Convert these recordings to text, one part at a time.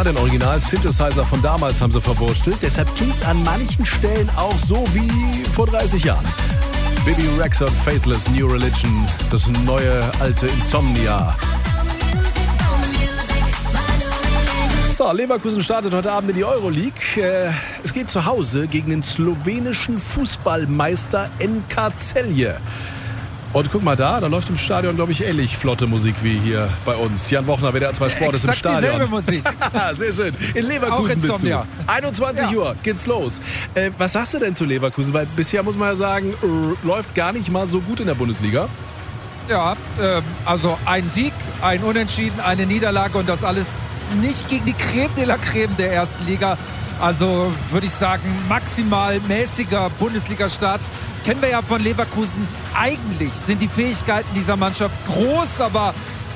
Na, den Original-Synthesizer von damals haben sie verwurstelt. Deshalb klingt es an manchen Stellen auch so wie vor 30 Jahren. Bibi Rexha und Faithless, New Religion, das neue alte Insomnia. So, Leverkusen startet heute Abend in die Euroleague. Es geht zu Hause gegen den slowenischen Fußballmeister NK Celje. Und guck mal da läuft im Stadion, glaube ich, ähnlich flotte Musik wie hier bei uns. Jan Wochner, WDR 2 Sport ist im Stadion. Dieselbe Musik. Sehr schön. In Leverkusen bist du. 21 Uhr geht's los. Was sagst du denn zu Leverkusen? Weil bisher muss man ja sagen, läuft gar nicht mal so gut in der Bundesliga. Ja, also ein Sieg, ein Unentschieden, eine Niederlage und das alles nicht gegen die Creme de la Creme der ersten Liga. Also würde ich sagen, maximal mäßiger Bundesliga-Start. Kennen wir ja von Leverkusen. Eigentlich sind die Fähigkeiten dieser Mannschaft groß, aber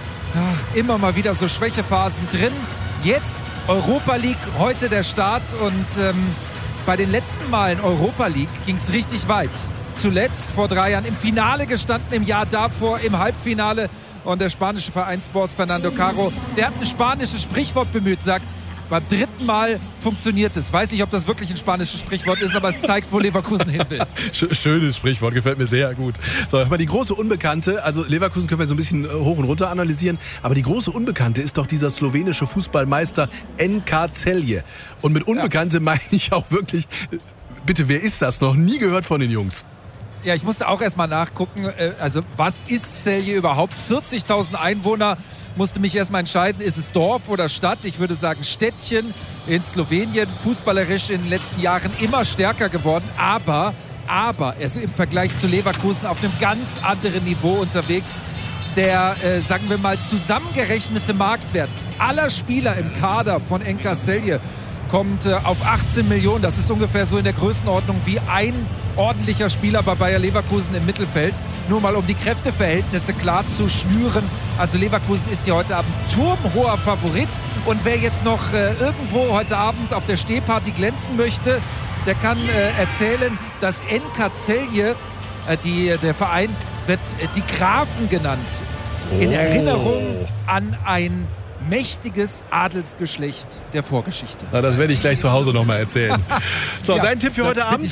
immer mal wieder so Schwächephasen drin. Jetzt Europa League, heute der Start und bei den letzten Malen Europa League ging es richtig weit. Zuletzt vor 3 Jahren im Finale gestanden, im Jahr davor im Halbfinale. Und der spanische Vereinsboss Fernando Caro, der hat ein spanisches Sprichwort bemüht, sagt, beim 3. Mal funktioniert es. Weiß nicht, ob das wirklich ein spanisches Sprichwort ist, aber es zeigt, wo Leverkusen hin will. Schönes Sprichwort, gefällt mir sehr gut. So, aber die große Unbekannte, also Leverkusen können wir so ein bisschen hoch und runter analysieren, aber die große Unbekannte ist doch dieser slowenische Fußballmeister NK Celje. Und mit Unbekannte meine ich auch wirklich, bitte, wer ist das? Noch nie gehört von den Jungs. Ja, ich musste auch erst mal nachgucken, also was ist Celje überhaupt? 40.000 Einwohner, musste mich erst mal entscheiden, ist es Dorf oder Stadt? Ich würde sagen Städtchen in Slowenien, fußballerisch in den letzten Jahren immer stärker geworden, aber also im Vergleich zu Leverkusen auf einem ganz anderen Niveau unterwegs. Der, sagen wir mal, zusammengerechnete Marktwert aller Spieler im Kader von NK Celje kommt auf 18 Millionen. Das ist ungefähr so in der Größenordnung wie ein ordentlicher Spieler bei Bayer Leverkusen im Mittelfeld. Nur mal um die Kräfteverhältnisse klar zu schnüren. Also Leverkusen ist hier heute Abend turmhoher Favorit. Und wer jetzt noch irgendwo heute Abend auf der Stehparty glänzen möchte, der kann erzählen, dass NK Celje, der Verein, wird die Grafen genannt. In Erinnerung an ein mächtiges Adelsgeschlecht der Vorgeschichte. Na, das werde ich gleich zu Hause nochmal erzählen. So, ja, dein Tipp für heute Abend?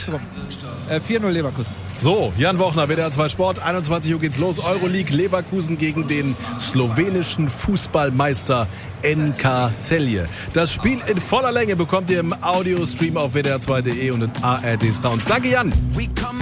4-0 Leverkusen. So, Jan Wochner, WDR 2 Sport. 21 Uhr geht's los. Euroleague Leverkusen gegen den slowenischen Fußballmeister NK Celje. Das Spiel in voller Länge bekommt ihr im Audiostream auf wdr2.de und in ARD Sounds. Danke, Jan.